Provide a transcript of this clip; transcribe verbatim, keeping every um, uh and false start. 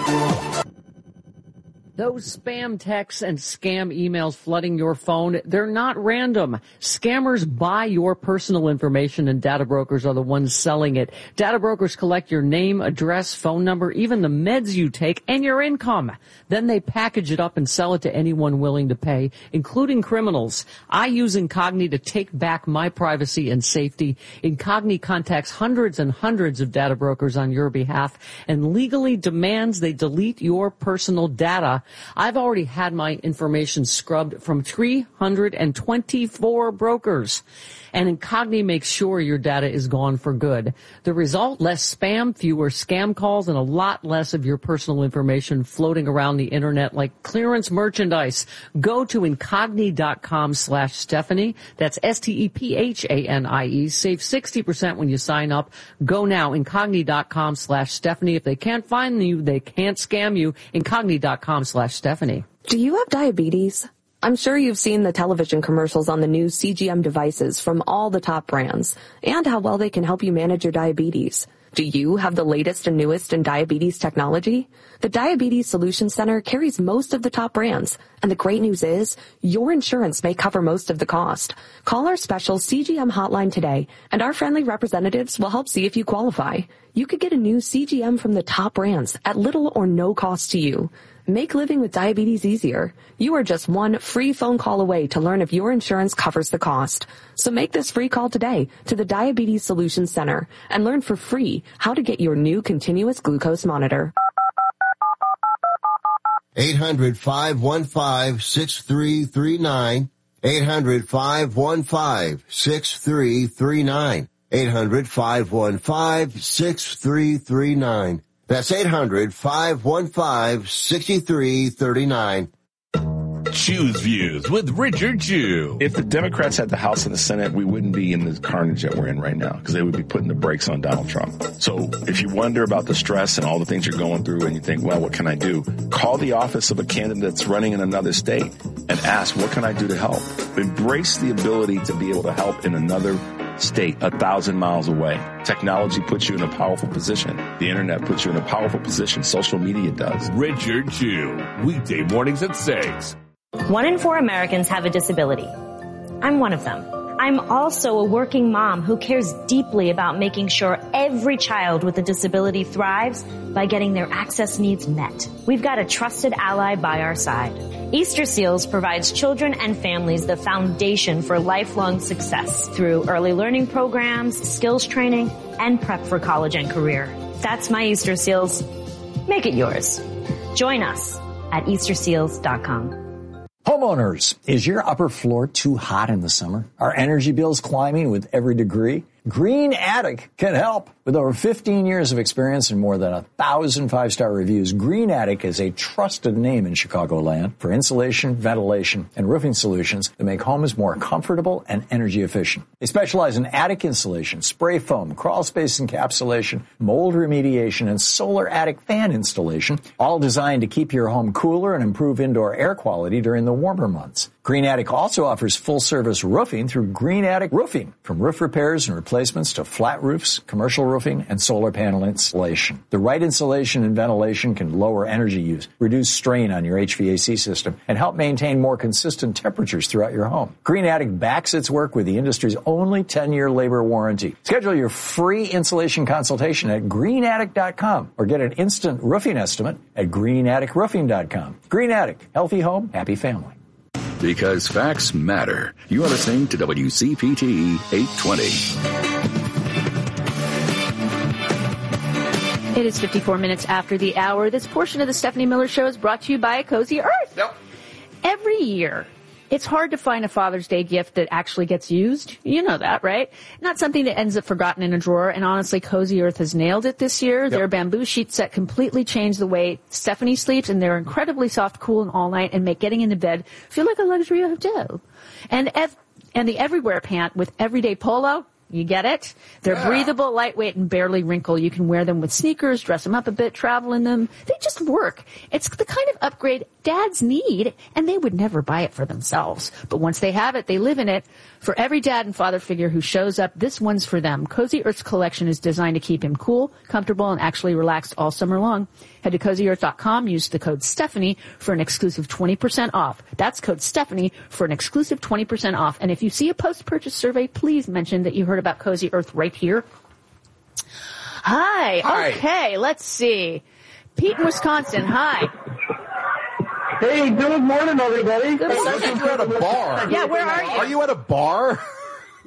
Those spam texts and scam emails flooding your phone, they're not random. Scammers buy your personal information and data brokers are the ones selling it. Data brokers collect your name, address, phone number, even the meds you take, and your income. Then they package it up and sell it to anyone willing to pay, including criminals. I use Incogni to take back my privacy and safety. Incogni contacts hundreds and hundreds of data brokers on your behalf and legally demands they delete your personal data. I've already had my information scrubbed from three hundred twenty-four brokers. And Incogni makes sure your data is gone for good. The result? Less spam, fewer scam calls, and a lot less of your personal information floating around the internet like clearance merchandise. Go to Incogni.com slash Stephanie. That's S T E P H A N I E. Save sixty percent when you sign up. Go now, Incogni.com slash Stephanie. If they can't find you, they can't scam you. Incogni.com slash Stephanie. Do you have diabetes? I'm sure you've seen the television commercials on the new C G M devices from all the top brands and how well they can help you manage your diabetes. Do you have the latest and newest in diabetes technology? The Diabetes Solutions Center carries most of the top brands, and the great news is your insurance may cover most of the cost. Call our special C G M hotline today, and our friendly representatives will help see if you qualify. You could get a new C G M from the top brands at little or no cost to you. Make living with diabetes easier. You are just one free phone call away to learn if your insurance covers the cost. So make this free call today to the Diabetes Solutions Center and learn for free how to get your new continuous glucose monitor. eight hundred, five one five, six three three nine. eight hundred, five one five, six three three nine. eight hundred, five one five, six three three nine. That's eight hundred, five one five, six three three nine. Choose Views with Richard Chew. If the Democrats had the House and the Senate, we wouldn't be in the carnage that we're in right now because they would be putting the brakes on Donald Trump. So if you wonder about the stress and all the things you're going through and you think, well, what can I do? Call the office of a candidate that's running in another state and ask, what can I do to help? Embrace the ability to be able to help in another state a thousand miles away. Technology puts you in a powerful position. The internet puts you in a powerful position. Social media does. Richard Chew, weekday mornings at six. One in four Americans have a disability. I'm one of them. I'm also a working mom who cares deeply about making sure every child with a disability thrives by getting their access needs met. We've got a trusted ally by our side. Easter Seals provides children and families the foundation for lifelong success through early learning programs, skills training, and prep for college and career. That's my Easter Seals. Make it yours. Join us at Easter Seals dot com. Homeowners, is your upper floor too hot in the summer? Are energy bills climbing with every degree? Green Attic can help. With over fifteen years of experience and more than a thousand five-star reviews, Green Attic is a trusted name in Chicagoland for insulation, ventilation, and roofing solutions that make homes more comfortable and energy efficient. They specialize in attic insulation, spray foam, crawl space encapsulation, mold remediation, and solar attic fan installation, all designed to keep your home cooler and improve indoor air quality during the warmer months. Green Attic also offers full-service roofing through Green Attic Roofing, from roof repairs and replacements to flat roofs, commercial roofing, and solar panel installation. The right insulation and ventilation can lower energy use, reduce strain on your H V A C system, and help maintain more consistent temperatures throughout your home. Green Attic backs its work with the industry's only ten-year labor warranty. Schedule your free insulation consultation at green attic dot com or get an instant roofing estimate at green attic roofing dot com. Green Attic, healthy home, happy family. Because facts matter. You are listening to W C P T eight twenty. It is fifty-four minutes after the hour. This portion of the Stephanie Miller Show is brought to you by Cozy Earth. Yep. Every year, it's hard to find a Father's Day gift that actually gets used. You know that, right? Not something that ends up forgotten in a drawer. And honestly, Cozy Earth has nailed it this year. Yep. Their bamboo sheet set completely changed the way Stephanie sleeps, and they're incredibly soft, cool, and all night, and make getting into bed feel like a luxury hotel. And ev- and the Everywhere pant with everyday polo. You get it? They're yeah. breathable, lightweight, and barely wrinkle. You can wear them with sneakers, dress them up a bit, travel in them. They just work. It's the kind of upgrade dads need, and they would never buy it for themselves. But once they have it, they live in it. For every dad and father figure who shows up, this one's for them. Cozy Earth's collection is designed to keep him cool, comfortable, and actually relaxed all summer long. Head to cozy earth dot com, use the code Stephanie for an exclusive twenty percent off. That's code Stephanie for an exclusive twenty percent off. And if you see a post-purchase survey, please mention that you heard about Cozy Earth right here. Hi. Hi. Okay, let's see. Pete in Wisconsin, hi. Hey, good morning, everybody. Good morning. You're at a bar. Yeah, where are you? Are you at a bar?